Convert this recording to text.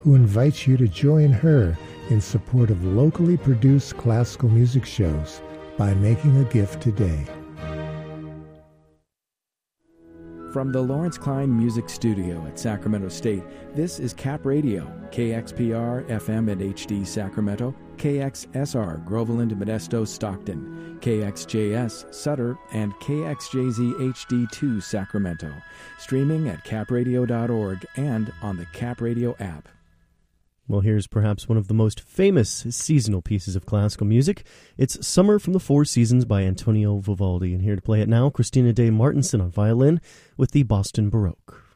who invites you to join her in support of locally produced classical music shows by making a gift today. From the Lawrence Klein Music Studio at Sacramento State, this is Cap Radio, KXPR FM and HD Sacramento, KXSR Groveland, Modesto, Stockton, KXJS Sutter, and KXJZ HD2 Sacramento. Streaming at capradio.org and on the Cap Radio app. Well, here's perhaps one of the most famous seasonal pieces of classical music. It's Summer from the Four Seasons by Antonio Vivaldi. And here to play it now, Christina de Martenson on violin with the Boston Baroque.